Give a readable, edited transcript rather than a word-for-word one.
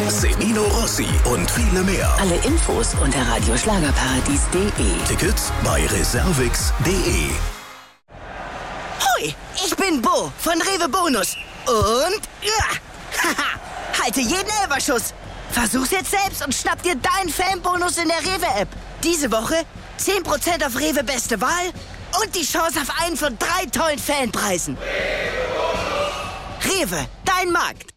Semino Rossi und viele mehr. Alle Infos unter radioschlagerparadies.de. Tickets bei reservix.de. Hoi, ich bin Bo von Rewe Bonus. Und halte jeden Elferschuss. Versuch's jetzt selbst und schnapp dir deinen Fanbonus in der Rewe-App. Diese Woche 10% auf Rewe Beste Wahl und die Chance auf einen von 3 tollen Fanpreisen. Rewe, dein Markt.